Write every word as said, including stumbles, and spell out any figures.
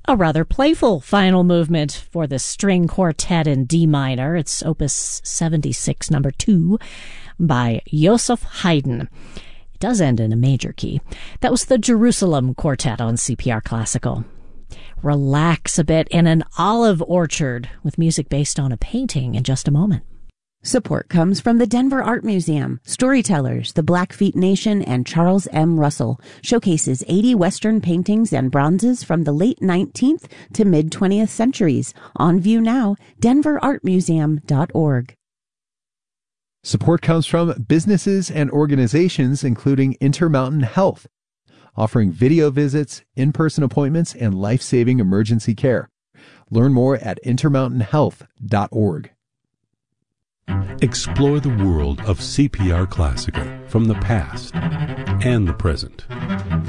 A rather playful final movement for the string quartet in D minor. It's Opus seventy-six, number two, by Joseph Haydn. It does end in a major key. That was the Jerusalem Quartet on C P R Classical. Relax a bit in an olive orchard with music based on a painting in just a moment. Support comes from the Denver Art Museum. Storytellers, the Blackfeet Nation, and Charles M. Russell showcases eighty Western paintings and bronzes from the late nineteenth to mid-twentieth centuries. On view now, denver art museum dot org. Support comes from businesses and organizations including Intermountain Health, offering video visits, in-person appointments, and life-saving emergency care. Learn more at intermountain health dot org. Explore the world of C P R Classical from the past and the present.